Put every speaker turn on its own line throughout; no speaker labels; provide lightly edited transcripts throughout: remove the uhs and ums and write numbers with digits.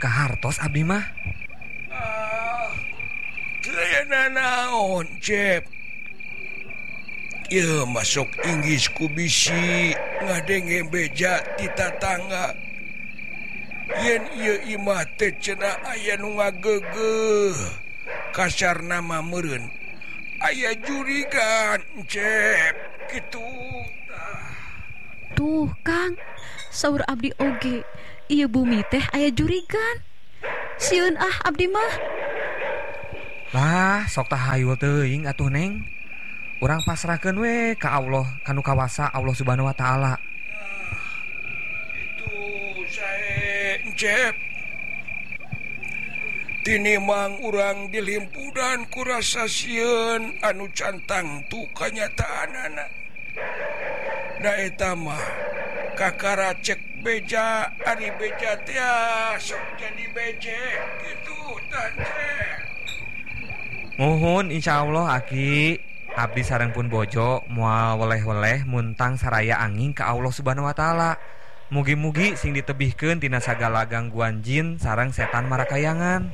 Kahartos abdi mah.
Teu naon, Cep. Ieu masuk Inggris ku bisi ngadenge beja ti tatangga. Yen ieu imah teh cenah aya nu ngageugeuh. Kasar nama meureun. Aya jurigan, Cep. Kitu.
Tuh, Kang. Saur abdi oge. Ieu bumi teh aya jurigan. Sieun abdi mah.
Lah, sok tahayul teuing atuh Neng. Urang pasrahkeun we ka Allah kanu kawasa Allah Subhanahu wa taala.
Itu sae, Cep. Tinimang urang dilimpudan ku rasa sieun anu cantang tu kanyataanana. Da eta mah kakara cek beja ari beja teh sok jadi becek kitu tah, Cep.
Muhun insyaallah Aki. Abdi sareng pun bojo moal weleh-weleh muntang saraya angin ka Allah Subhanahu wa taala. Mugi-mugi sing ditebihkeun tina sagala gangguan jin sareng setan marakayangan.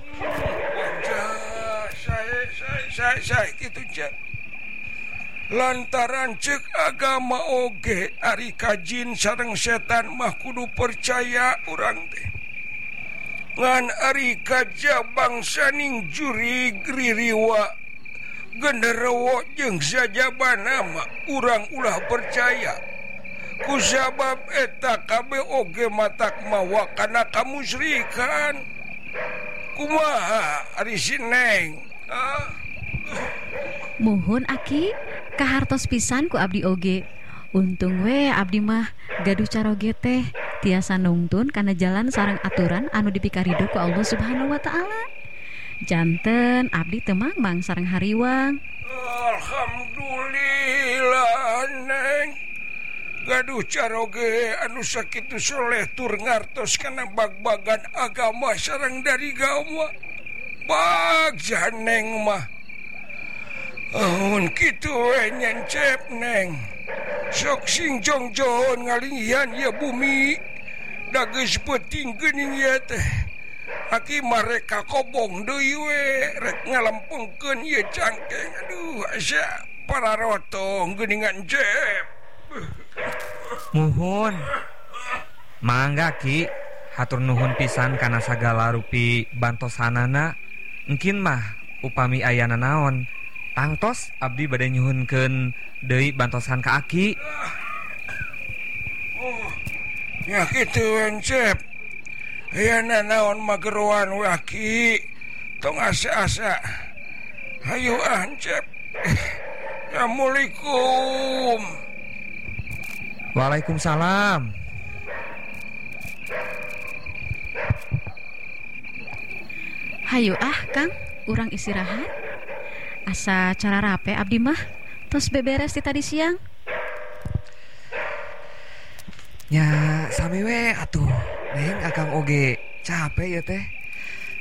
Saya kitu, Cep. Lantaran cek agama oge ari ka jin sareng setan mah kudu percaya urang teh. Ngan ari kaja bangsa ning jurig ririwa genderewo jeung sajabana mah urang ulah percaya. Kusabab eta kabeh oge matak mawa kana kamusyrikan. Kumaha ari si Neng?
Muhun Aki, kahartos pisan ku abdi oge. Untung we abdi mah gaduh caroge teh tiasa nungtun kana jalan sareng aturan anu dipikarido ku Allah Subhanahu wa taala. Janten abdi teu mangmang sareng hariwang.
Alhamdulillah, Neng. Gaduh caroge anu sakitu soleh tur ngartos kana bag-bagan agama sareng dari gawa. Bagja Neng mah. Kitu we nyen Cep, Neng. Sok sing jongjon ngalingihan ya bumi. Da geus peuting geuning ieu teh. Aki mereka kobong deui we rek ngalampengkeun ieu cangkeng. Aduh, asa pararotong geuningan Cep.
Muhun. Mangga Ki, hatur nuhun pisan kana sagala rupi bantosanana. Engkin mah upami ayana naon, tangtos abdi bade nyuhunkeun deui bantosan ka Aki.
Ya kitu we Cep. Ayana naon mageroan we Aki. Tong asa-asa. Hayu Cep. Assalamualaikum.
Waalaikumsalam.
Hayu Kang, urang istirahat. Asa cara rape abdi mah tos beberes ti tadi siang.
Ya sami we atuh Neng akang oge capek ya teh.